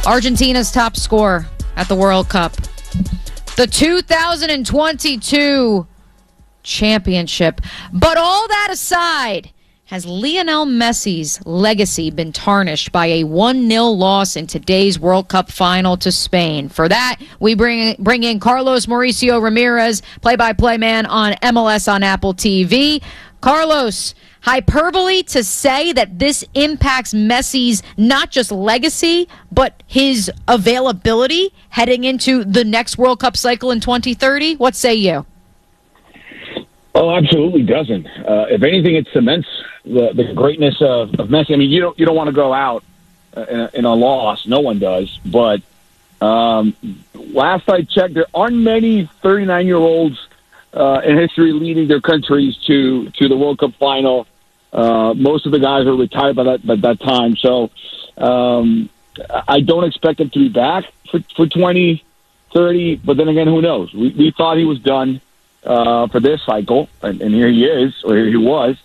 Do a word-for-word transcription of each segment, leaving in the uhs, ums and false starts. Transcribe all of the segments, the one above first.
Argentina's top scorer at the World Cup. The two thousand twenty-two championship. But all that aside, has Lionel Messi's legacy been tarnished by a one nil loss in today's World Cup final to Spain? For that, we bring bring in Carlos Mauricio Ramirez, play-by-play man on M L S on Apple T V. Carlos, hyperbole to say that this impacts Messi's not just legacy, but his availability heading into the next World Cup cycle in twenty thirty? What say you? Oh, absolutely doesn't. Uh, if anything, it cements the, the greatness of, of Messi. I mean, you don't you don't want to go out uh, in, a, in a loss. No one does. But um, last I checked, there aren't many thirty-nine-year-olds uh, in history leading their countries to, to the World Cup final. Uh, most of the guys are retired by that by that time. So um, I don't expect him to be back for, for twenty thirty. But then again, who knows? We, we thought he was done Uh, for this cycle, and, and here he is, or here he was.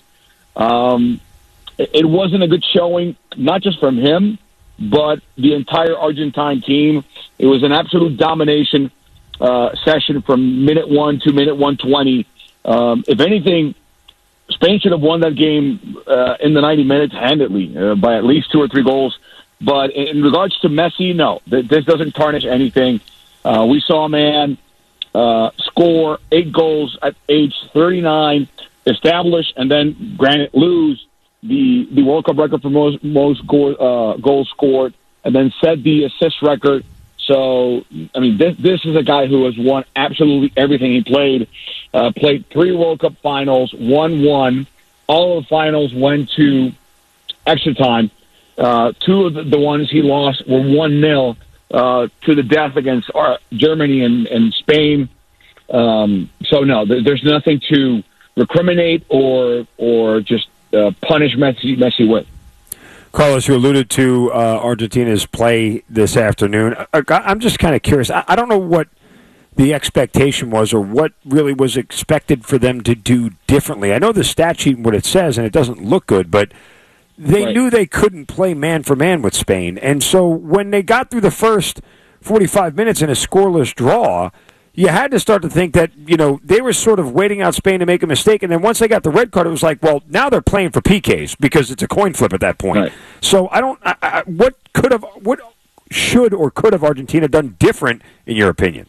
Um, it, it wasn't a good showing, not just from him, but the entire Argentine team. It was an absolute domination uh, session from minute one to minute one twenty. Um, if anything, Spain should have won that game uh, in the ninety minutes handedly uh, by at least two or three goals. But in regards to Messi, no, th- this doesn't tarnish anything. Uh, we saw a man Uh, score eight goals at age thirty-nine, establish, and then, granted, lose the the World Cup record for most most goal, uh, goals scored, and then set the assist record. So, I mean, this this is a guy who has won absolutely everything he played. Uh, played three World Cup finals, won one. All of the finals went to extra time. Uh, two of the, the ones he lost were one nil. Uh, to the death against uh, Germany and, and Spain. Um, so, no, there, there's nothing to recriminate or or just uh, punish Messi, Messi with. Carlos, you alluded to uh, Argentina's play this afternoon. I, I'm just kind of curious. I, I don't know what the expectation was or what really was expected for them to do differently. I know the stat sheet and what it says, and it doesn't look good, but they right. knew they couldn't play man-for-man with Spain. And so when they got through the first forty-five minutes in a scoreless draw, you had to start to think that, you know, they were sort of waiting out Spain to make a mistake. And then once they got the red card, it was like, well, now they're playing for P Ks because it's a coin flip at that point. Right. So I don't I, I, what could have, what should or could have Argentina done different, in your opinion?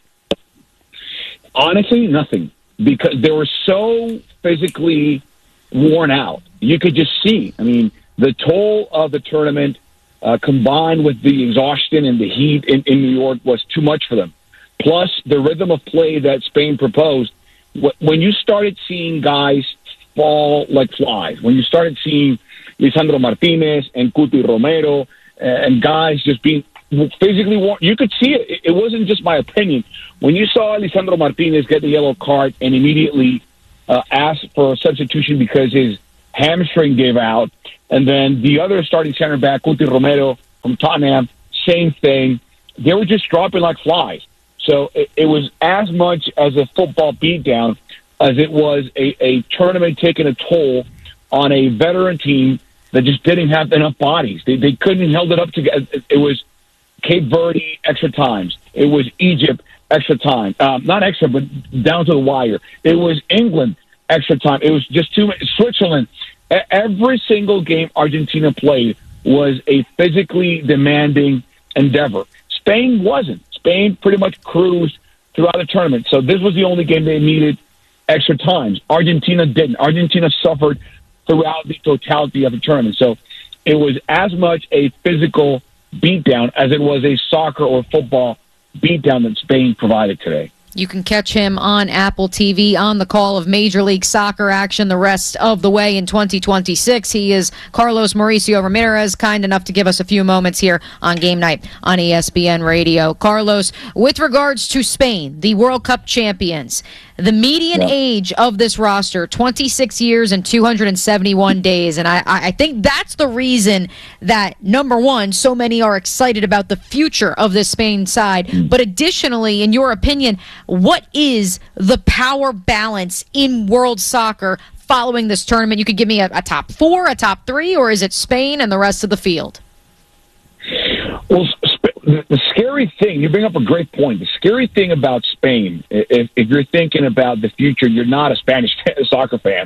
Honestly, nothing. Because they were so physically worn out. You could just see. I mean, the toll of the tournament, uh, combined with the exhaustion and the heat in, in New York, was too much for them. Plus, the rhythm of play that Spain proposed. When you started seeing guys fall like flies, when you started seeing Lisandro Martinez and Cuti Romero and guys just being physically worn, you could see it. It wasn't just my opinion. When you saw Lisandro Martinez get the yellow card and immediately uh, ask for a substitution because his hamstring gave out, and then the other starting center back, Cuti Romero from Tottenham, same thing. They were just dropping like flies. So it, it was as much as a football beatdown as it was a, a tournament taking a toll on a veteran team that just didn't have enough bodies. They, they couldn't held it up together. It was Cape Verde extra times. It was Egypt extra time. Um, not extra, but down to the wire. It was England extra time. It was just too much. Switzerland. Every single game Argentina played was a physically demanding endeavor. Spain wasn't. Spain pretty much cruised throughout the tournament. So this was the only game they needed extra times. Argentina didn't. Argentina suffered throughout the totality of the tournament. So it was as much a physical beatdown as it was a soccer or football beatdown that Spain provided today. You can catch him on Apple T V on the call of Major League Soccer action the rest of the way in twenty twenty-six. He is Carlos Mauricio Ramirez, kind enough to give us a few moments here on Game Night on E S P N Radio. Carlos, with regards to Spain, the World Cup champions, the median yeah. age of this roster, twenty-six years and two hundred seventy-one days. And I, I think that's the reason that, number one, so many are excited about the future of this Spain side. Mm. But additionally, in your opinion, what is the power balance in world soccer following this tournament? You could give me a, a top four, a top three, or is it Spain and the rest of the field? Well, Sp- the, the scary thing, you bring up a great point. The scary thing about Spain, if, if you're thinking about the future, you're not a Spanish soccer fan,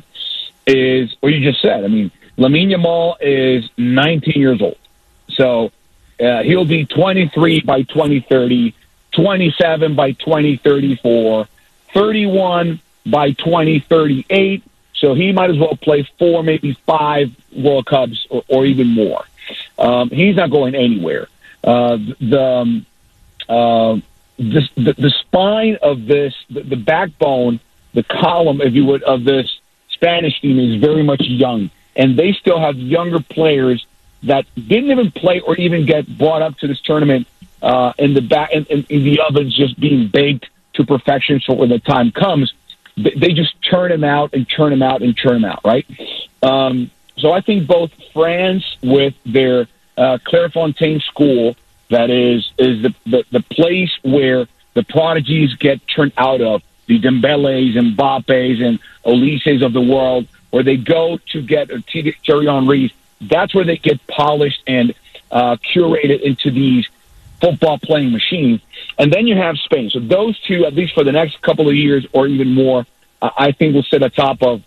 is what you just said. I mean, Lamine Yamal is nineteen years old. So uh, he'll be twenty-three by twenty thirty, twenty-seven by twenty thirty-four, thirty-one by twenty thirty-eight. So he might as well play four, maybe five World Cups or, or even more. Um, he's not going anywhere. Uh, the, um, uh, the, the the spine of this, the, the backbone, the column, if you would, of this Spanish team is very much young, and they still have younger players that didn't even play or even get brought up to this tournament uh, in the back in, in, in the ovens, just being baked to perfection. So when the time comes, they, they just churn them out and churn them out and churn them out, right? Um, so I think both France with their uh, Clairefontaine school, that is is the, the the place where the prodigies get turned out of, the Dembeles and Mbappes and Olises of the world, where they go to get Thierry Henry. That's where they get polished and uh, curated into these football-playing machines. And then you have Spain. So those two, at least for the next couple of years or even more, uh, I think will sit atop of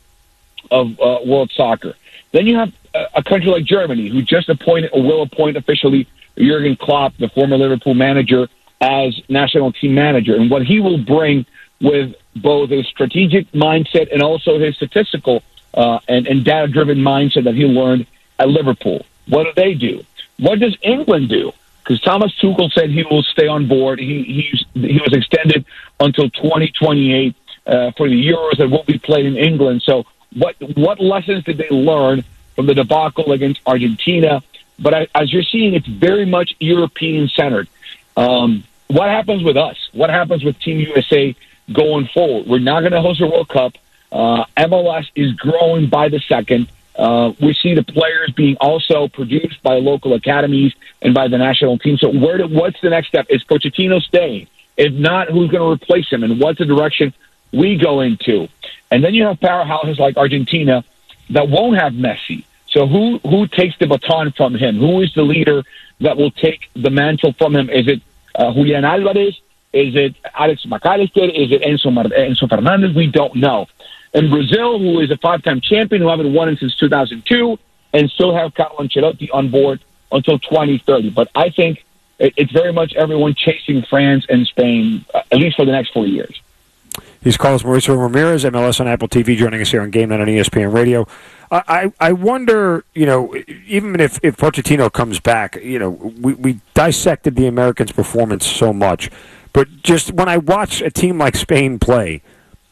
of uh, world soccer. Then you have a, a country like Germany, who just appointed or will appoint officially Jurgen Klopp, the former Liverpool manager, as national team manager. And what he will bring with both his strategic mindset and also his statistical uh, and, and data-driven mindset that he learned at Liverpool. What do they do? What does England do? Because Thomas Tuchel said he will stay on board. He he's, he was extended until twenty twenty-eight uh, for the Euros that will be played in England. So what what lessons did they learn from the debacle against Argentina? But I, as you're seeing, it's very much European-centered. Um, what happens with us? What happens with Team U S A going forward? We're not going to host a World Cup. Uh, M L S is growing by the second. Uh, we see the players being also produced by local academies and by the national team. So where do, what's the next step? Is Pochettino staying? If not, who's going to replace him? And what's the direction we go into? And then you have powerhouses like Argentina that won't have Messi. So who, who takes the baton from him? Who is the leader that will take the mantle from him? Is it uh, Julian Alvarez? Is it Alex McAllister? Is it Enzo, Mar- Enzo Fernandez? We don't know. And Brazil, who is a five-time champion, who haven't won it since two thousand two, and still have Carlo Ancelotti on board until twenty thirty. But I think it's very much everyone chasing France and Spain, uh, at least for the next four years. He's Carlos Mauricio Ramirez, M L S on Apple T V, joining us here on Game Night on E S P N Radio. I, I wonder, you know, even if, if Pochettino comes back, you know, we, we dissected the Americans' performance so much. But just when I watch a team like Spain play,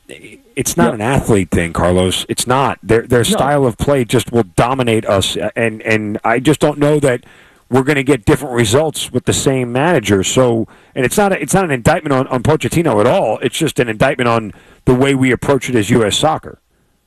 it's not no. an athlete thing, Carlos. It's not. Their their no. style of play just will dominate us, and, and I just don't know that we're going to get different results with the same manager. So, and it's not a, it's not an indictment on, on Pochettino at all. It's just an indictment on the way we approach it as U S soccer.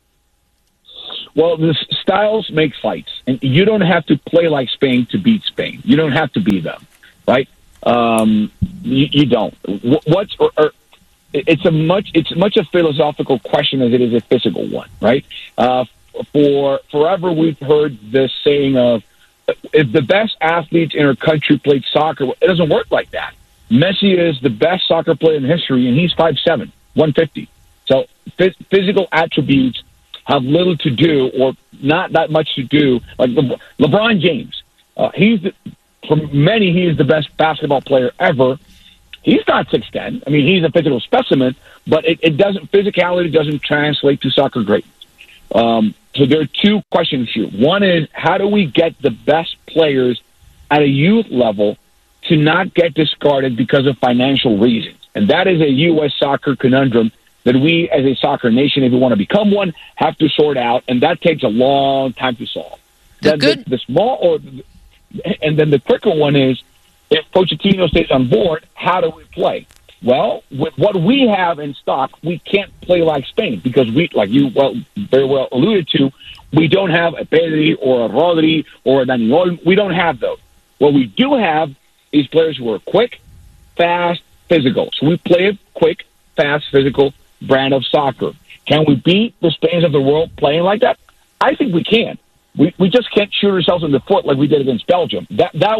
Well, the styles make fights, and you don't have to play like Spain to beat Spain. You don't have to be them, right? Um, you, you don't. What's or, or it's a much it's much a philosophical question as it is a physical one, right? Uh, for forever, we've heard this saying of, if the best athletes in our country played soccer, it doesn't work like that. Messi is the best soccer player in history, and he's five seven, one fifty. So phys- physical attributes have little to do, or not that much to do. Like Le- LeBron James, uh, he's the, for many, he is the best basketball player ever. He's not six ten. I mean, he's a physical specimen, but it, it doesn't. Physicality doesn't translate to soccer greatness. Um, so there are two questions here. One is, how do we get the best players at a youth level to not get discarded because of financial reasons? And that is a U S soccer conundrum that we, as a soccer nation, if we want to become one, have to sort out, and that takes a long time to solve. The then good- the, the small, or and then the quicker one is, if Pochettino stays on board, how do we play? Well, with what we have in stock, we can't play like Spain because we, like you well very well alluded to, we don't have a Pedri or a Rodri or a Dani Olmo. We don't have those. What we do have is players who are quick, fast, physical. So we play a quick, fast, physical brand of soccer. Can we beat the Spains of the world playing like that? I think we can. We we just can't shoot ourselves in the foot like we did against Belgium. That that was a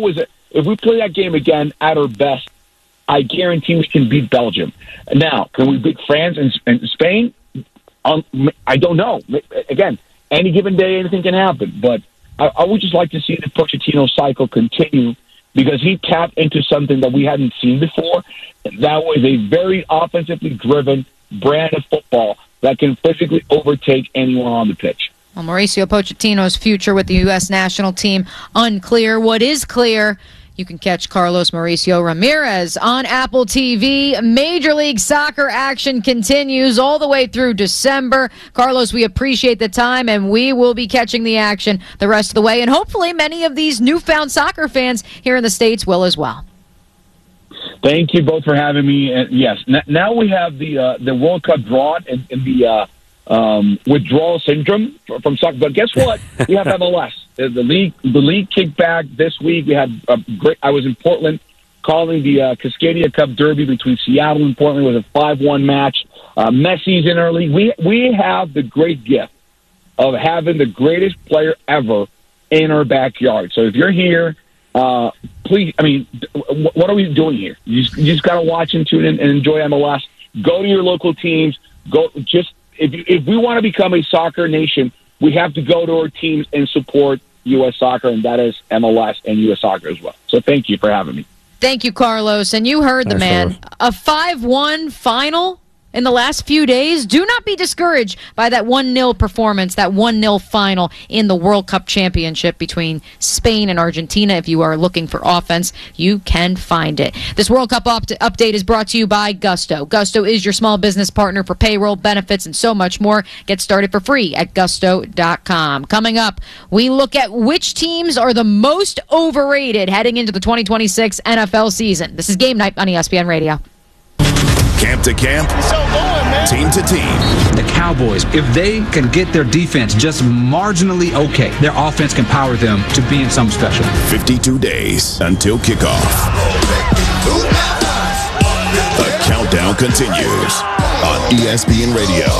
if we play that game again at our best, I guarantee we can beat Belgium. Now, can we beat France and, and Spain? Um, I don't know. Again, any given day, anything can happen. But I, I would just like to see the Pochettino cycle continue because he tapped into something that we hadn't seen before. That was a very offensively driven brand of football that can physically overtake anyone on the pitch. Well, Mauricio Pochettino's future with the U S national team unclear. What is clear, you can catch Carlos Mauricio Ramirez on Apple T V. Major League Soccer action continues all the way through December. Carlos, we appreciate the time, and we will be catching the action the rest of the way. And hopefully many of these newfound soccer fans here in the States will as well. Thank you both for having me. And yes, n- now we have the uh, the World Cup drawn and, and the uh, um, withdrawal syndrome from soccer. But guess what? We have M L S. The league, the league kicked back this week. We had a great. I was in Portland calling the uh, Cascadia Cup Derby between Seattle and Portland. It was a five one match. Uh, Messi's in our league. We we have the great gift of having the greatest player ever in our backyard. So if you're here, uh, please. I mean, what are we doing here? You just, you just got to watch and tune in and enjoy M L S. Go to your local teams. Go just if you, if we want to become a soccer nation, we have to go to our teams and support U S Soccer, and that is M L S and U S Soccer as well. So thank you for having me. Thank you, Carlos. And you heard the Thanks, man. Carlos. A five one final in the last few days. Do not be discouraged by that one nil performance, that one nil final in the World Cup Championship between Spain and Argentina. If you are looking for offense, you can find it. This World Cup op- update is brought to you by Gusto. Gusto is your small business partner for payroll, benefits, and so much more. Get started for free at gusto dot com. Coming up, we look at which teams are the most overrated heading into the twenty twenty-six N F L season. This is Game Night on E S P N Radio. Camp to camp, team to team. The Cowboys, if they can get their defense just marginally okay, their offense can power them to being something special. fifty-two days until kickoff. The countdown continues on E S P N Radio.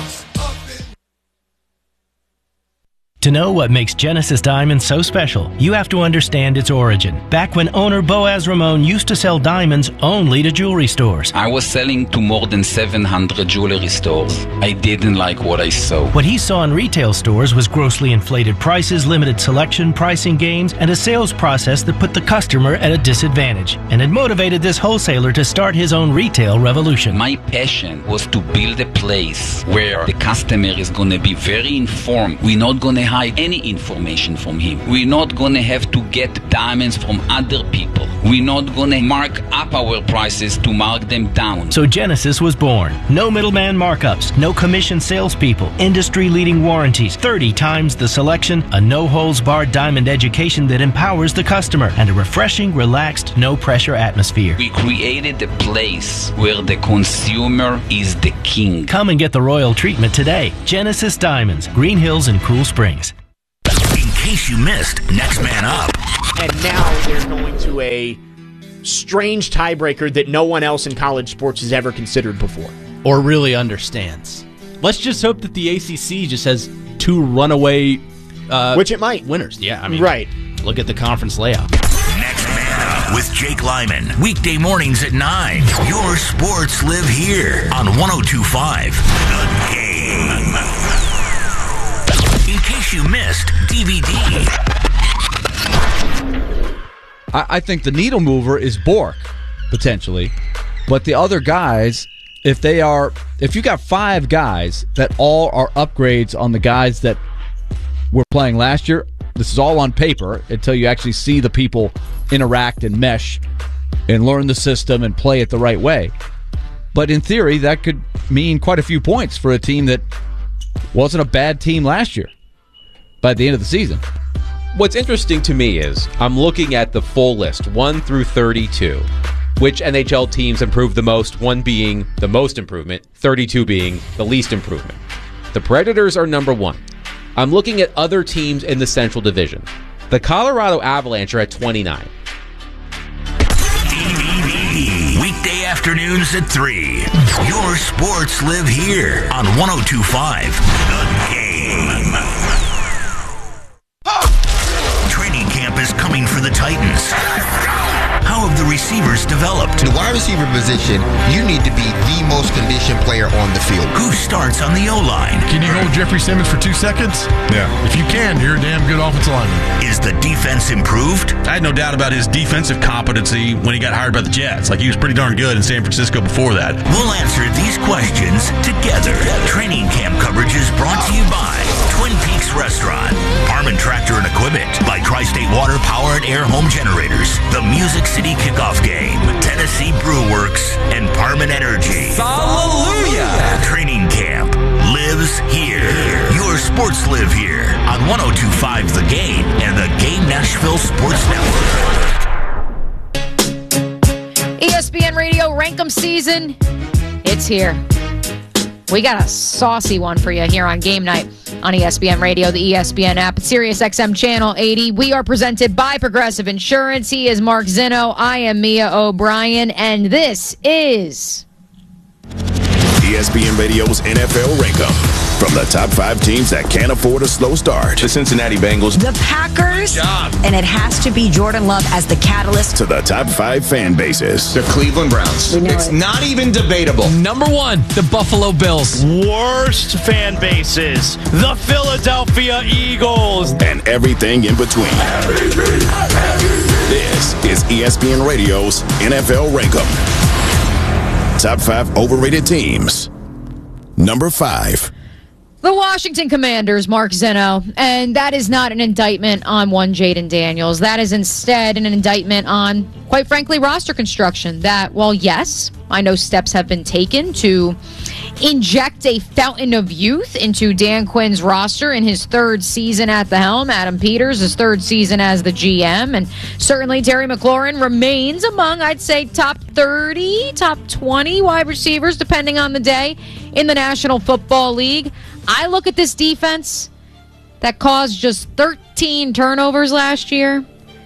To know what makes Genesis Diamonds so special, you have to understand its origin. Back when owner Boaz Ramon used to sell diamonds only to jewelry stores. I was selling to more than seven hundred jewelry stores. I didn't like what I saw. What he saw in retail stores was grossly inflated prices, limited selection, pricing games, and a sales process that put the customer at a disadvantage. And it motivated this wholesaler to start his own retail revolution. My passion was to build a place where the customer is going to be very informed. We're not going to hide any information from him. We're not going to have to get diamonds from other people. We're not going to mark up our prices to mark them down. So Genesis was born. No middleman markups, no commission salespeople, industry-leading warranties, thirty times the selection, a no-holds-barred diamond education that empowers the customer, and a refreshing, relaxed, no-pressure atmosphere. We created a place where the consumer is the king. Come and get the royal treatment today. Genesis Diamonds, Green Hills and Cool Springs. In case you missed, Next Man Up. And now they're going to a strange tiebreaker that no one else in college sports has ever considered before. Or really understands. Let's just hope that the A C C just has two runaway uh, Which it might. winners. Yeah, I mean, Right. Look at the conference layout. Next Man Up with Jake Lyman. Weekday mornings at nine. Your sports live here on one oh two point five The Game. In case you missed, D V D. I, I think the needle mover is Bork, potentially. But the other guys, if they are, if you got five guys that all are upgrades on the guys that were playing last year, this is all on paper until you actually see the people interact and mesh and learn the system and play it the right way. But in theory, that could mean quite a few points for a team that wasn't a bad team last year by the end of the season. What's interesting to me is I'm looking at the full list, one through thirty-two. Which N H L teams improved the most, one being the most improvement, thirty-two being the least improvement. The Predators are number one. I'm looking at other teams in the Central Division. The Colorado Avalanche are at twenty-nine. D V D. Weekday afternoons at three. Your sports live here on one oh two point five The Game. Training camp is coming for the Titans. receivers developed? The wide receiver position, you need to be the most conditioned player on the field. Who starts on the O-line? Can you hold Jeffrey Simmons for two seconds? Yeah. If you can, you're a damn good offensive lineman. Is the defense improved? I had no doubt about his defensive competency when he got hired by the Jets. Like, he was pretty darn good in San Francisco before that. We'll answer these questions together. Training camp coverage is brought to you by Twin Peaks Restaurant, Harmon Tractor and Equipment, by Tri-State Water Power and Air Home Generators, the Music City Kickoff Game, Tennessee Brew Works, and Parman Energy. Hallelujah! Training camp lives here. Your sports live here on one oh two point five The Game and the Game Nashville Sports Network. E S P N Radio Rankum season, it's here. We got a saucy one for you here on Game Night on E S P N Radio, the E S P N app, Sirius X M Channel eighty. We are presented by Progressive Insurance. He is Mark Zinno. I am Mia O'Brien, and this is E S P N Radio's N F L Rankum. From the top five teams that can't afford a slow start. The Cincinnati Bengals. The Packers. And it has to be Jordan Love as the catalyst. To the top five fan bases. The Cleveland Browns. It's it. not even debatable. Number one, the Buffalo Bills. Worst fan bases. The Philadelphia Eagles. And everything in between. This is E S P N Radio's N F L Rankum. Top five overrated teams. Number five. The Washington Commanders, Mark Zinno, and that is not an indictment on one Jaden Daniels. That is instead an indictment on, quite frankly, roster construction. That, well, yes, I know steps have been taken to inject a fountain of youth into Dan Quinn's roster in his third season at the helm. Adam Peters, his third season as the G M. And certainly Terry McLaurin remains among, I'd say, top thirty, top twenty wide receivers, depending on the day, in the National Football League. I look at this defense that caused just thirteen turnovers last year.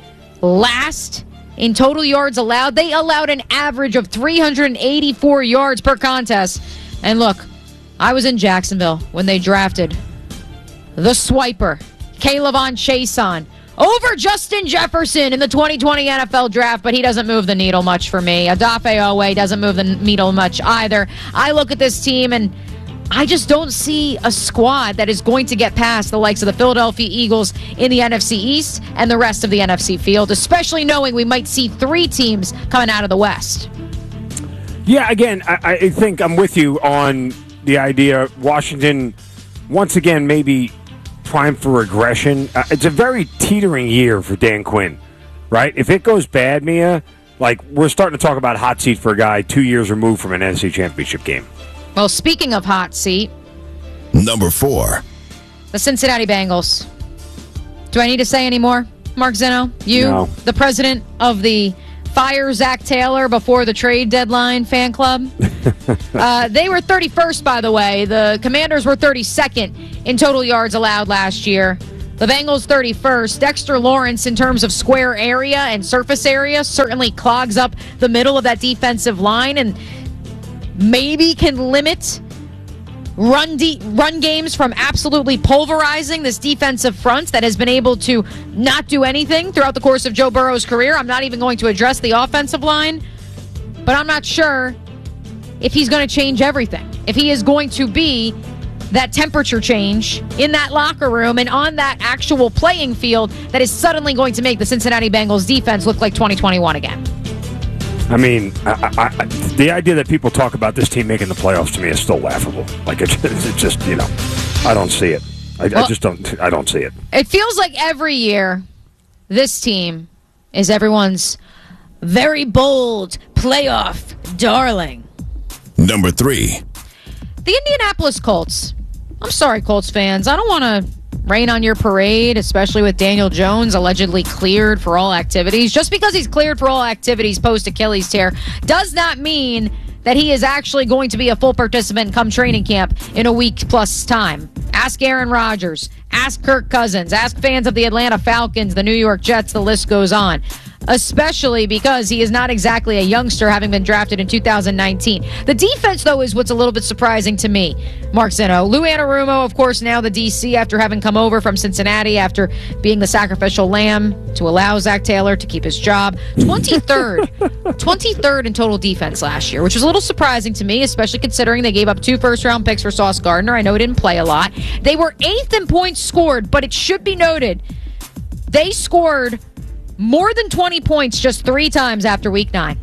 Last in total yards allowed. They allowed an average of three hundred eighty-four yards per contest. And look, I was in Jacksonville when they drafted the swiper, K'Lavon Chaisson, over Justin Jefferson in the twenty twenty N F L Draft, but he doesn't move the needle much for me. Odafe Oweh doesn't move the needle much either. I look at this team and I just don't see a squad that is going to get past the likes of the Philadelphia Eagles in the N F C East and the rest of the N F C field, especially knowing we might see three teams coming out of the West. Yeah, again, I, I think I'm with you on the idea Washington, once again, maybe primed for regression. Uh, it's a very teetering year for Dan Quinn, right? If it goes bad, Mia, like we're starting to talk about hot seat for a guy two years removed from an N F C Championship game. Well, speaking of hot seat, number four, the Cincinnati Bengals. Do I need to say any more, Mark Zinno? You, no. The president of the Fire Zach Taylor before the trade deadline fan club. uh, they were thirty-first, by the way. The Commanders were thirty-second in total yards allowed last year. The Bengals thirty-first. Dexter Lawrence, in terms of square area and surface area, certainly clogs up the middle of that defensive line and maybe can limit run de- run games from absolutely pulverizing this defensive front that has been able to not do anything throughout the course of Joe Burrow's career. I'm not even going to address the offensive line, but I'm not sure if he's going to change everything. If he is going to be that temperature change in that locker room and on that actual playing field that is suddenly going to make the Cincinnati Bengals defense look like twenty twenty-one again. I mean, I, I, the idea that people talk about this team making the playoffs to me is still laughable. Like, it's, it's just, you know, I don't see it. I, well, I just don't, I don't see it. It feels like every year this team is everyone's very bold playoff darling. Number three. The Indianapolis Colts. I'm sorry, Colts fans. I don't want to rain on your parade, especially with Daniel Jones allegedly cleared for all activities. Just because he's cleared for all activities post-Achilles tear does not mean that he is actually going to be a full participant come training camp in a week plus time. Ask Aaron Rodgers. Ask Kirk Cousins. Ask fans of the Atlanta Falcons, the New York Jets. The list goes on. especially because he is not exactly a youngster, having been drafted in two thousand nineteen. The defense, though, is what's a little bit surprising to me, Mark Zinno. Lou Anarumo, of course, now the D C after having come over from Cincinnati after being the sacrificial lamb to allow Zach Taylor to keep his job. twenty-third. twenty-third in total defense last year, which was a little surprising to me, especially considering they gave up two first-round picks for Sauce Gardner. I know he didn't play a lot. They were eighth in points scored, but it should be noted, they scored more than twenty points just three times after week nine.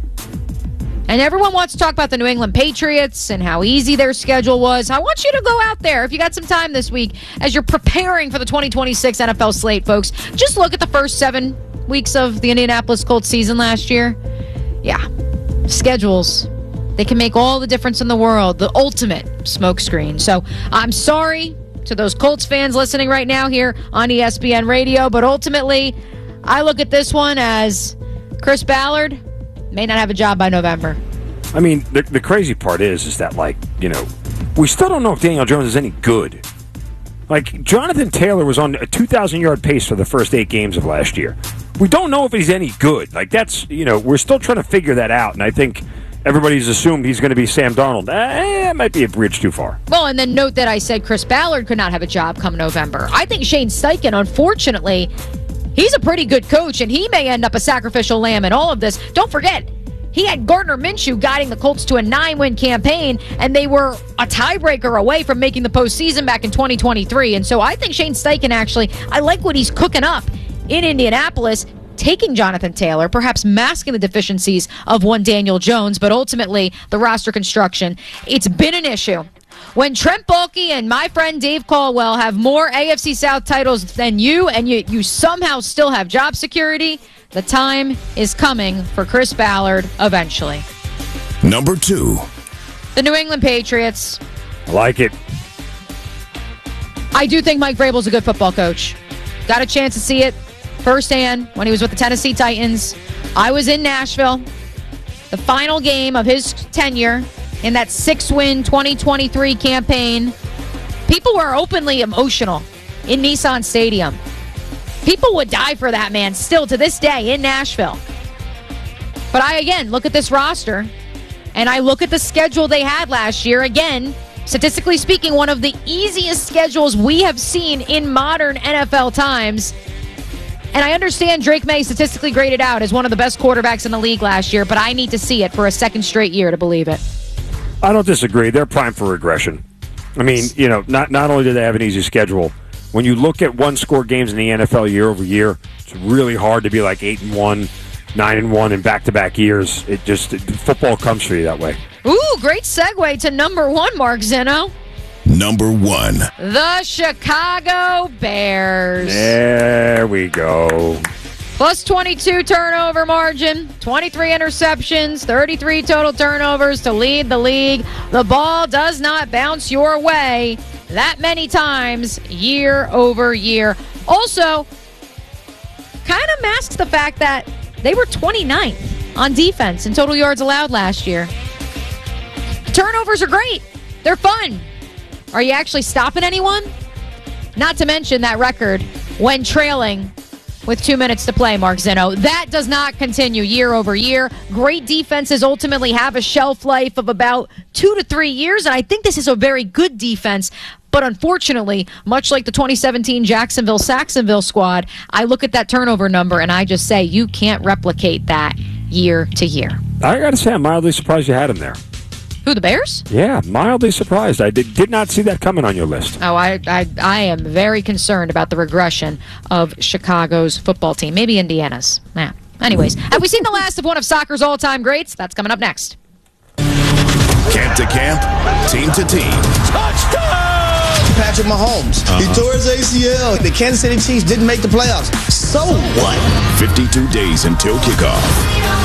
And everyone wants to talk about the New England Patriots and how easy their schedule was. I want you to go out there, if you got some time this week, as you're preparing for the twenty twenty-six N F L slate, folks. Just look at the first seven weeks of the Indianapolis Colts season last year. Yeah, schedules, they can make all the difference in the world. The ultimate smokescreen. So I'm sorry to those Colts fans listening right now here on E S P N Radio, but ultimately, I look at this one as Chris Ballard may not have a job by November. I mean, the, the crazy part is, is that, like, you know, we still don't know if Daniel Jones is any good. Like, Jonathan Taylor was on a two thousand yard pace for the first eight games of last year. We don't know if he's any good. Like, that's, you know, we're still trying to figure that out, and I think everybody's assumed he's going to be Sam Darnold. Eh, it might be a bridge too far. Well, and then note that I said Chris Ballard could not have a job come November. I think Shane Steichen, unfortunately, he's a pretty good coach, and he may end up a sacrificial lamb in all of this. Don't forget, he had Gardner Minshew guiding the Colts to a nine-win campaign, and they were a tiebreaker away from making the postseason back in twenty twenty-three. And so I think Shane Steichen actually, I like what he's cooking up in Indianapolis, taking Jonathan Taylor, perhaps masking the deficiencies of one Daniel Jones, but ultimately the roster construction, it's been an issue. When Trent Baalke and my friend Dave Caldwell have more A F C South titles than you, and you, you somehow still have job security, the time is coming for Chris Ballard eventually. Number two. The New England Patriots. I like it. I do think Mike Vrabel's a good football coach. Got a chance to see it firsthand when he was with the Tennessee Titans. I was in Nashville, the final game of his tenure in that six-win twenty twenty-three campaign. People were openly emotional in Nissan Stadium. People would die for that man still to this day in Nashville. But I, again, look at this roster, and I look at the schedule they had last year. Again, statistically speaking, one of the easiest schedules we have seen in modern N F L times. And I understand Drake May statistically graded out as one of the best quarterbacks in the league last year, but I need to see it for a second straight year to believe it. I don't disagree. They're primed for regression. I mean, you know, not not only do they have an easy schedule, when you look at one-score games in the N F L year over year, it's really hard to be like eight and one, nine and one in back-to-back years. It just it, football comes for you that way. Ooh, great segue to number one, Mark Zinno. Number one. The Chicago Bears. There we go. Plus twenty-two turnover margin, twenty-three interceptions, thirty-three total turnovers to lead the league. The ball does not bounce your way that many times year over year. Also, kind of masks the fact that they were twenty-ninth on defense in total yards allowed last year. Turnovers are great. They're fun. Are you actually stopping anyone? Not to mention that record when trailing with two minutes to play, Mark Zinno. That does not continue year over year. Great defenses ultimately have a shelf life of about two to three years, and I think this is a very good defense. But unfortunately, much like the twenty seventeen Jacksonville-Saxonville squad, I look at that turnover number and I just say you can't replicate that year to year. I got to say, I'm mildly surprised you had him there. Who, the Bears? Yeah, mildly surprised. I did, did not see that coming on your list. Oh, I, I I am very concerned about the regression of Chicago's football team. Maybe Indiana's. Yeah. Anyways, have we seen the last of one of soccer's all-time greats? That's coming up next. Camp to camp, team to team. Touchdown! Patrick Mahomes. Uh-huh. He tore his A C L. The Kansas City Chiefs didn't make the playoffs. So what? fifty-two days until kickoff.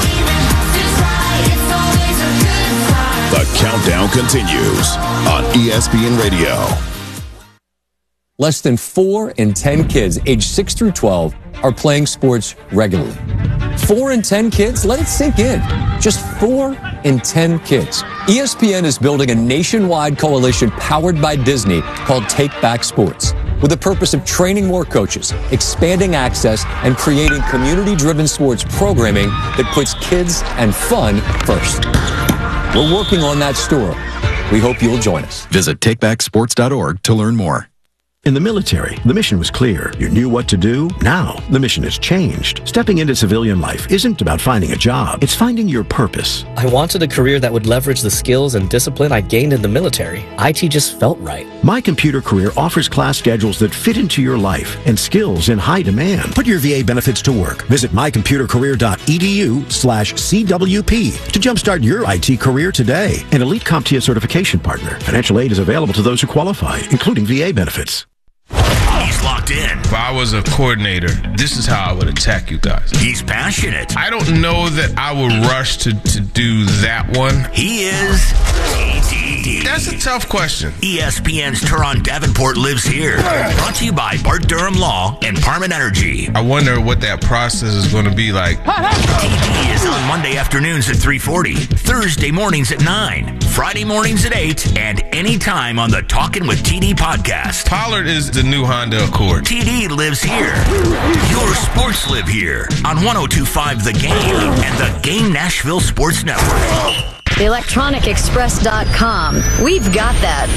The countdown continues on E S P N Radio. Less than four in ten kids aged six through twelve are playing sports regularly. Four in ten kids? Let it sink in. Just four in ten kids. E S P N is building a nationwide coalition powered by Disney called Take Back Sports. with the purpose of training more coaches, expanding access, and creating community-driven sports programming that puts kids and fun first. We're working on that store. We hope you'll join us. Visit take back sports dot org to learn more. In the military, the mission was clear. You knew what to do. Now, the mission has changed. Stepping into civilian life isn't about finding a job. It's finding your purpose. I wanted a career that would leverage the skills and discipline I gained in the military. I T just felt right. My Computer Career offers class schedules that fit into your life and skills in high demand. Put your V A benefits to work. Visit my computer career dot e d u slash C W P to jumpstart your I T career today. An elite CompTIA certification partner. Financial aid is available to those who qualify, including V A benefits. He's locked in. If I was a coordinator, this is how I would attack you guys. He's passionate. I don't know that I would rush to, to do that one. He is T D. That's a tough question. E S P N's Teron Davenport lives here. Brought to you by Bart Durham Law and Parman Energy. I wonder what that process is going to be like. T D is on Monday afternoons at three forty, Thursday mornings at nine, Friday mornings at eight, and anytime on the Talkin' with T D podcast. Pollard is the new Honda Accord. T D lives here. Your sports live here on one oh two point five The Game and the Game Nashville Sports Network. the electronic express dot com. We've got that.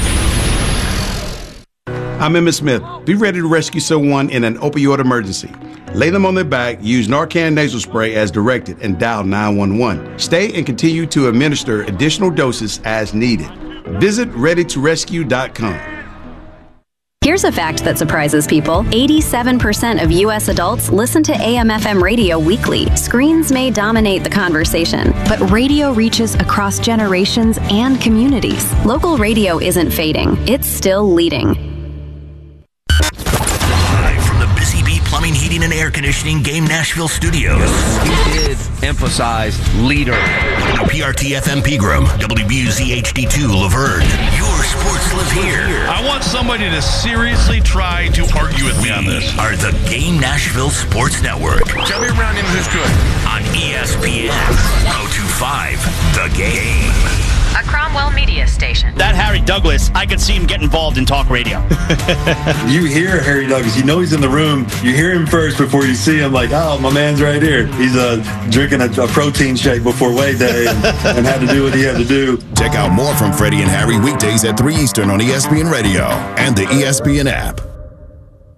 I'm Emmitt Smith. Be ready to rescue someone in an opioid emergency. Lay them on their back, use Narcan nasal spray as directed, and dial nine one one. Stay and continue to administer additional doses as needed. Visit ready to rescue dot com. Here's a fact that surprises people. eighty-seven percent of U S adults listen to A M F M radio weekly. Screens may dominate the conversation, but radio reaches across generations and communities. Local radio isn't fading. It's still leading. Live from the Busy Bee Plumbing, Heating, and Air Conditioning Game Nashville Studios. He did emphasize leader. W P R T F M Pegram, W B U Z H D two Laverne. Your sports live here. I want somebody to seriously try to argue with me on this. Are the Game Nashville Sports Network. Tell me around him who's good. On E S P N one oh two point five The Game. A Cromwell media station. That Harry Douglas, I could see him get involved in talk radio. You hear Harry Douglas, you know he's in the room. You hear him first before you see him, like, oh, my man's right here. He's uh, drinking a, a protein shake before weigh day and, and had to do what he had to do. Check out more from Freddie and Harry weekdays at three Eastern on E S P N Radio and the E S P N app.